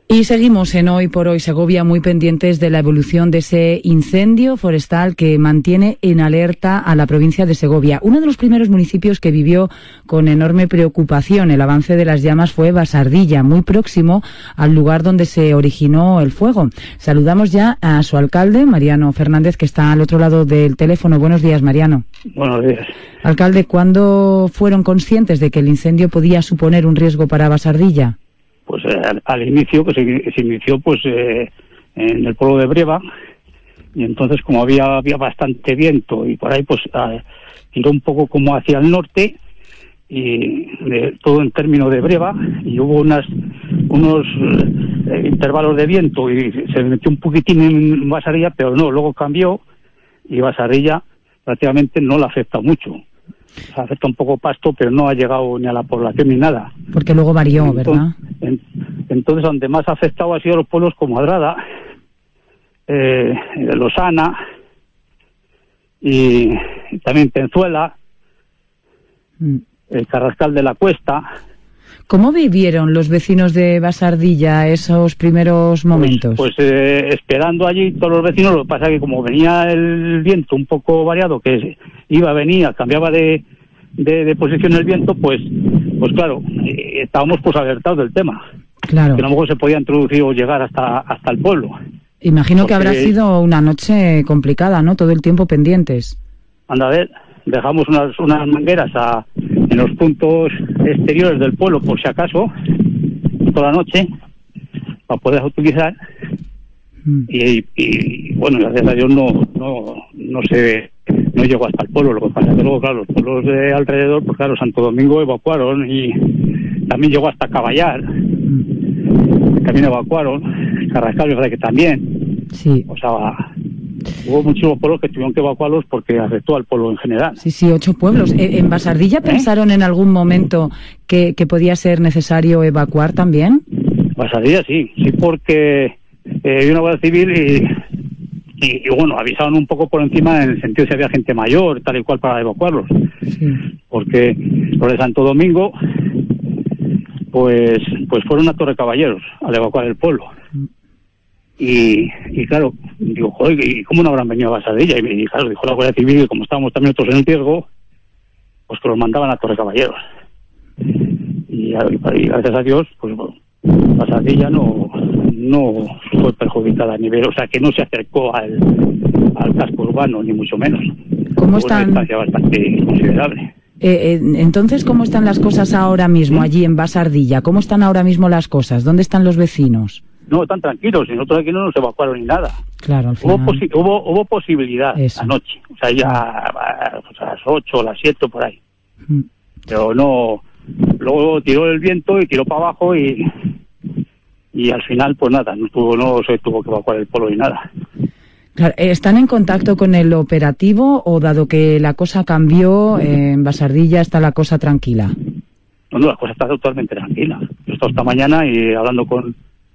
Y seguimos en Hoy por Hoy Segovia muy pendientes de la evolución de ese incendio forestal que mantiene en alerta a la provincia de Segovia. Uno de los primeros municipios que vivió con enorme preocupación el avance de las llamas fue Basardilla, muy próximo al lugar donde se originó el fuego. Saludamos ya a su alcalde, Mariano Fernández, que está al otro lado del teléfono. Buenos días, Mariano. Buenos días. Alcalde, ¿cuándo fueron conscientes de que el incendio podía suponer un riesgo para Basardilla? Pues al inicio, que se inició pues en el pueblo de Breva, y entonces como había bastante viento y por ahí pues tiró un poco como hacia el norte y todo en términos de Breva, y hubo unos intervalos de viento y se metió un poquitín en Basardilla, pero no, luego cambió y Basardilla prácticamente no le afecta mucho. Se afecta un poco Pasto, pero no ha llegado ni a la población ni nada. Porque luego varió, ¿verdad? Entonces, donde más ha afectado ha sido los pueblos como Adrada, Losana y también Penzuela, el Carrascal de la Cuesta. ¿Cómo vivieron los vecinos de Basardilla esos primeros momentos? Pues esperando allí todos los vecinos. Lo que pasa es que como venía el viento un poco variado, que venía, cambiaba de posición el viento, pues claro, estábamos pues alertados del tema. Claro. Que a lo mejor se podía introducir o llegar hasta el pueblo. Imagino que habrá sido una noche complicada, ¿no? Todo el tiempo pendientes. Anda a ver, dejamos unas mangueras en los puntos exteriores del pueblo, por si acaso, toda la noche, para poder utilizar. Y bueno, gracias a Dios no llegó hasta el pueblo. Lo que pasa es que luego, claro, los pueblos de alrededor, pues claro, Santo Domingo evacuaron y también llegó hasta Caballar. También evacuaron, Carrascal, verdad que también. Sí. O sea, hubo muchísimos pueblos que tuvieron que evacuarlos porque afectó al pueblo en general. Sí, 8 pueblos. ¿En Basardilla pensaron en algún momento que podía ser necesario evacuar también? Basardilla sí, porque hay una Guardia Civil y bueno, avisaron un poco por encima en el sentido de si había gente mayor, tal y cual, para evacuarlos. Sí. Porque los de Santo Domingo pues fueron a Torre Caballeros al evacuar el pueblo. Y claro, digo, joder, ¿y cómo no habrán venido a Basardilla? Y claro, dijo la Guardia Civil que como estábamos también nosotros en el riesgo, pues que los mandaban a Torre Caballeros. Y gracias a Dios, pues bueno, Basardilla no fue perjudicada a nivel, o sea, que no se acercó al casco urbano, ni mucho menos. ¿Cómo están? Una distancia bastante considerable. Entonces, ¿cómo están las cosas ahora mismo allí en Basardilla? ¿Cómo están ahora mismo las cosas? ¿Dónde están los vecinos? No, están tranquilos, y nosotros aquí no nos evacuaron ni nada. Claro, al final... Hubo posibilidad anoche, o sea, ya a las 8 o las 7 por ahí. Pero no, luego tiró el viento y tiró para abajo y al final pues nada, no se tuvo que evacuar el pueblo ni nada. Claro, ¿están en contacto con el operativo o dado que la cosa cambió, en Basardilla está la cosa tranquila? No, la cosa está totalmente tranquila. Yo he estado esta mañana y hablando con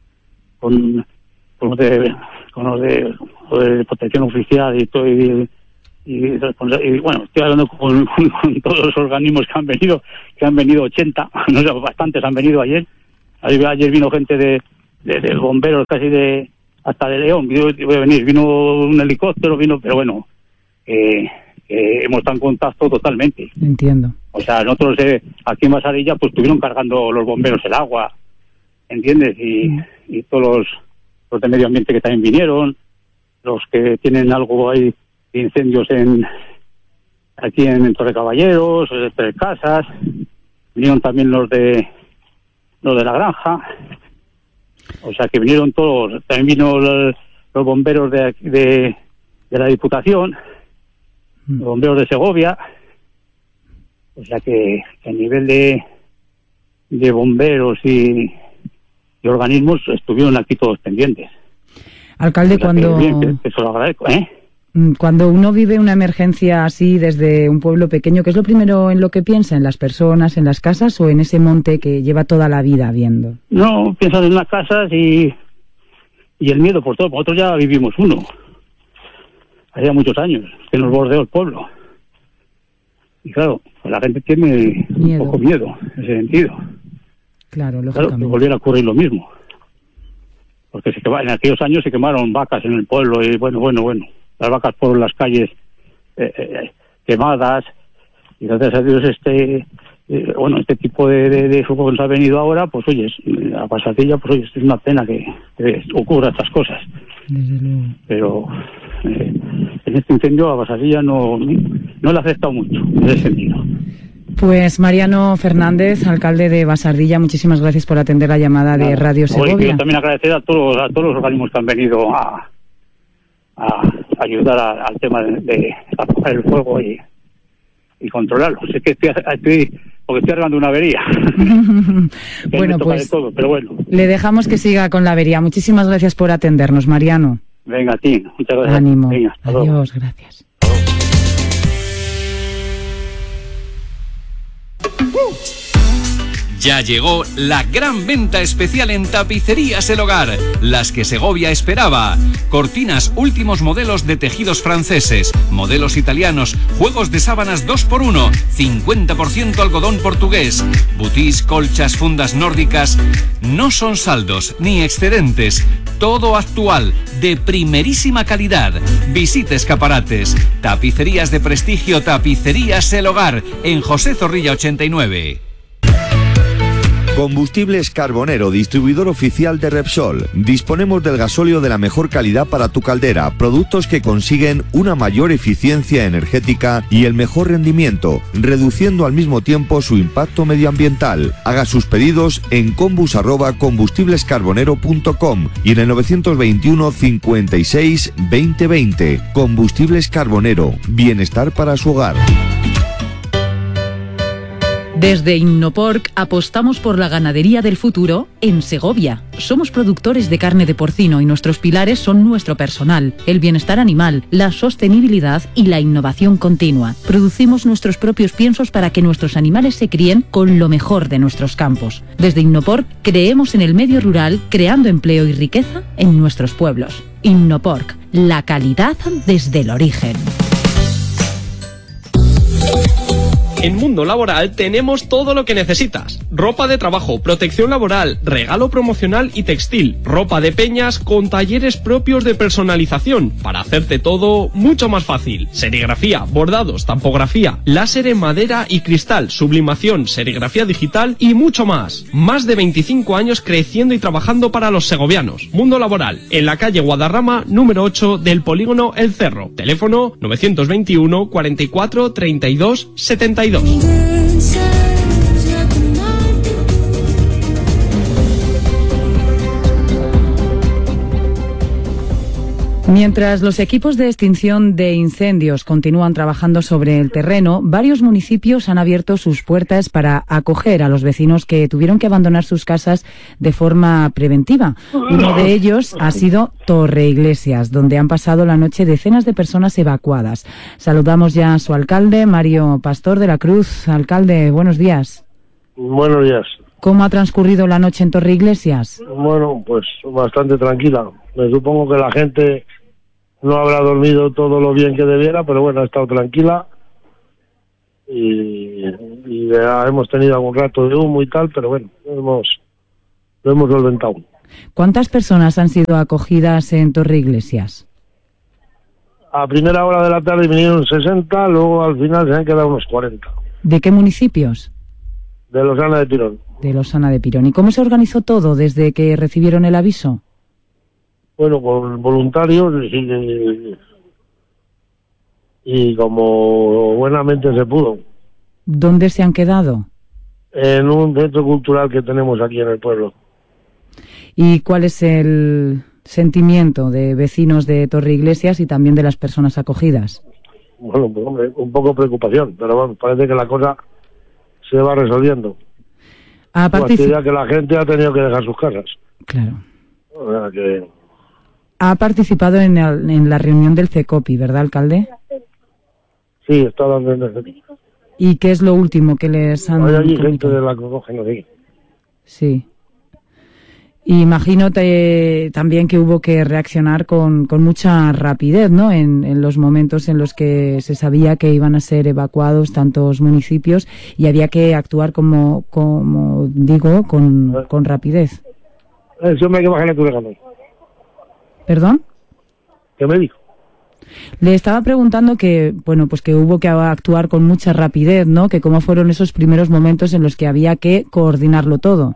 los de protección oficial y todo, y bueno, estoy hablando con todos los organismos que han venido 80, no sé, bastantes han venido ayer. Ayer vino gente de bomberos casi hasta de León, vino un helicóptero, pero bueno, hemos estado en contacto totalmente. Entiendo. O sea, nosotros aquí en Basardilla pues estuvieron cargando los bomberos el agua, ¿entiendes? Y todos los de medio ambiente que también vinieron, los que tienen algo ahí de incendios aquí en Torre Caballeros, Tres Casas, vinieron también los de la granja. O sea que vinieron todos, también vino los bomberos de la Diputación, los bomberos de Segovia. O sea que a nivel de bomberos y organismos estuvieron aquí todos pendientes. Alcalde, cuando... Eso lo agradezco, Cuando uno vive una emergencia así desde un pueblo pequeño, ¿qué es lo primero en lo que piensa? ¿En las personas, en las casas o en ese monte que lleva toda la vida viendo? No, piensas en las casas y el miedo por todo. Nosotros ya vivimos uno. Hacía muchos años que nos bordeó el pueblo. Y claro, pues la gente tiene un poco miedo en ese sentido. Claro, lógicamente. Claro, que volviera a ocurrir lo mismo. porque en aquellos años se quemaron vacas en el pueblo y bueno, las vacas por las calles quemadas, y gracias a Dios este tipo de fuego que nos ha venido ahora, pues oye, a Pasardilla, pues oye, es una pena que ocurra estas cosas. Desde luego. Pero en este incendio a Pasardilla no le ha afectado mucho en ese sentido. Pues Mariano Fernández, alcalde de Basardilla, muchísimas gracias por atender la llamada de Radio Segovia. Quiero también agradecer a todos los organismos que han venido a ayudar al tema de apagar el fuego y controlarlo. Sé que estoy arreglando una avería. Bueno, pues todo, pero bueno, le dejamos que siga con la avería. Muchísimas gracias por atendernos, Mariano. Venga, a ti, muchas gracias. Ánimo. Venga, adiós, gracias. Ya llegó la gran venta especial en Tapicerías El Hogar, las que Segovia esperaba. Cortinas últimos modelos de tejidos franceses, modelos italianos, juegos de sábanas 2x1, 50% algodón portugués, butís, colchas, fundas nórdicas. No son saldos ni excedentes, todo actual, de primerísima calidad. Visite escaparates. Tapicerías de prestigio Tapicerías El Hogar, en José Zorrilla 89. Combustibles Carbonero, distribuidor oficial de Repsol. Disponemos del gasóleo de la mejor calidad para tu caldera, productos que consiguen una mayor eficiencia energética y el mejor rendimiento, reduciendo al mismo tiempo su impacto medioambiental. Haga sus pedidos en combus@combustiblescarbonero.com y en el 921 56 2020. Combustibles Carbonero, bienestar para su hogar. Desde Innoporc apostamos por la ganadería del futuro en Segovia. Somos productores de carne de porcino y nuestros pilares son nuestro personal, el bienestar animal, la sostenibilidad y la innovación continua. Producimos nuestros propios piensos para que nuestros animales se críen con lo mejor de nuestros campos. Desde Innoporc creemos en el medio rural, creando empleo y riqueza en nuestros pueblos. Innoporc, la calidad desde el origen. En Mundo Laboral tenemos todo lo que necesitas. Ropa de trabajo, protección laboral, regalo promocional y textil, ropa de peñas con talleres propios de personalización para hacerte todo mucho más fácil. Serigrafía, bordados, tampografía, láser en madera y cristal, sublimación, serigrafía digital y mucho más. Más de 25 años creciendo y trabajando para los segovianos. Mundo Laboral, en la calle Guadarrama, número 8 del polígono El Cerro. Teléfono 921 44 32 72. Mientras los equipos de extinción de incendios continúan trabajando sobre el terreno, varios municipios han abierto sus puertas para acoger a los vecinos que tuvieron que abandonar sus casas de forma preventiva. Uno de ellos ha sido Torreiglesias, donde han pasado la noche decenas de personas evacuadas. Saludamos ya a su alcalde, Mario Pastor de la Cruz. Alcalde, buenos días. Buenos días. ¿Cómo ha transcurrido la noche en Torreiglesias? Bueno, pues bastante tranquila. Me supongo que la gente no habrá dormido todo lo bien que debiera, pero bueno, ha estado tranquila y ya hemos tenido algún rato de humo y tal, pero bueno, lo hemos solventado. ¿Cuántas personas han sido acogidas en Torreiglesias? A primera hora de la tarde vinieron 60, luego al final se han quedado unos 40. ¿De qué municipios? De Losana de Pirón. De Losana de Pirón. ¿Y cómo se organizó todo desde que recibieron el aviso? Bueno, con voluntarios y como buenamente se pudo. ¿Dónde se han quedado? En un centro cultural que tenemos aquí en el pueblo. ¿Y cuál es el sentimiento de vecinos de Torreiglesias y también de las personas acogidas? Bueno, pues hombre, un poco preocupación, pero bueno, parece que la cosa se va resolviendo. Ya que la gente ha tenido que dejar sus casas. Claro. O sea que... Ha participado en la reunión del CECOPI, ¿verdad, alcalde? Sí, está dando en el CECOPI. ¿Y qué es lo último que les han... Hay allí gente de la Crocógeno, sí. Sí. Imagino también que hubo que reaccionar con mucha rapidez, ¿no? En los momentos en los que se sabía que iban a ser evacuados tantos municipios y había que actuar como digo, con rapidez. Eso me hay que bajarle tu regalo. ¿Perdón? ¿Qué me dijo? Le estaba preguntando que, bueno, pues que hubo que actuar con mucha rapidez, ¿no? Que cómo fueron esos primeros momentos en los que había que coordinarlo todo.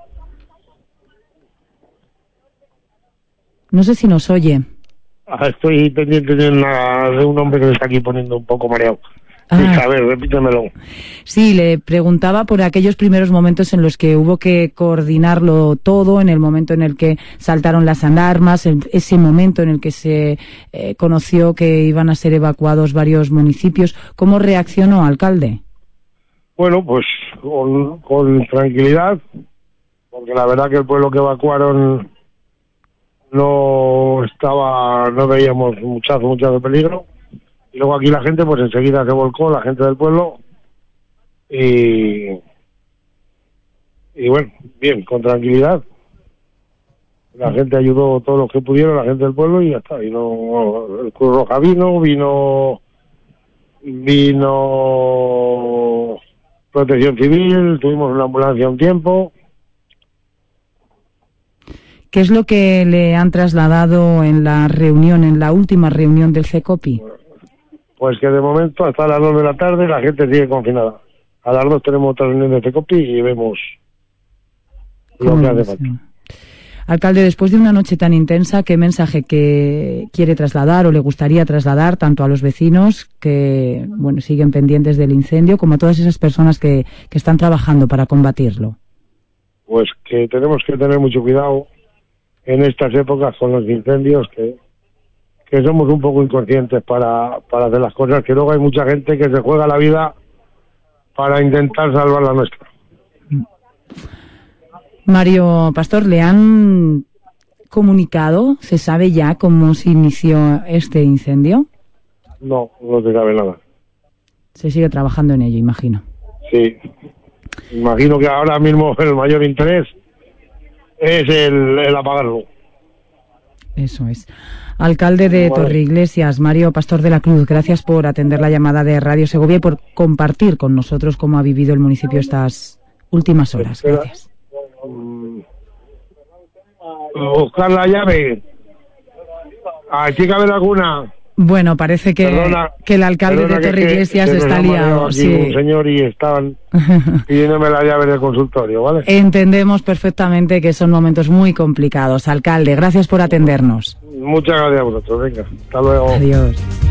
No sé si nos oye. Estoy pendiente de un hombre que me está aquí poniendo un poco mareado. Sí, a ver, repítemelo. Sí, le preguntaba por aquellos primeros momentos en los que hubo que coordinarlo todo, en el momento en el que saltaron las alarmas, ese momento en el que se conoció que iban a ser evacuados varios municipios. ¿Cómo reaccionó, alcalde? Bueno, pues con tranquilidad, porque la verdad que el pueblo que evacuaron no veíamos mucho peligro. Y luego aquí la gente pues enseguida se volcó, la gente del pueblo, y bueno, bien, con tranquilidad. La gente ayudó todo lo que pudieron, la gente del pueblo, y ya está. Y no, el Cruz Roja vino Protección Civil, tuvimos una ambulancia un tiempo. ¿Qué es lo que le han trasladado en la última reunión del CECOPI? Pues que de momento hasta las 2 de la tarde la gente sigue confinada. A las 2 tenemos otra reunión de CECOPI y vemos lo que hace falta. Alcalde, después de una noche tan intensa, ¿qué mensaje que quiere trasladar o le gustaría trasladar tanto a los vecinos que bueno siguen pendientes del incendio como a todas esas personas que están trabajando para combatirlo? Pues que tenemos que tener mucho cuidado en estas épocas con los incendios, que somos un poco inconscientes para hacer las cosas, que luego hay mucha gente que se juega la vida para intentar salvar la nuestra. Mario Pastor, ¿le han comunicado? ¿Se sabe ya cómo se inició este incendio? No se sabe nada. Se sigue trabajando en ello, imagino. Sí. Imagino que ahora mismo el mayor interés es el apagarlo. Eso es. Alcalde de Torreiglesias, Mario Pastor de la Cruz, gracias por atender la llamada de Radio Segovia y por compartir con nosotros cómo ha vivido el municipio estas últimas horas. Gracias. Buscar la llave. Aquí cabe alguna. Bueno, parece que el alcalde de Torreiglesias está liado. Aquí un señor y estaban pidiéndome la llave del consultorio, ¿vale? Entendemos perfectamente que son momentos muy complicados. Alcalde, gracias por atendernos. Muchas gracias a vosotros. Venga, hasta luego. Adiós.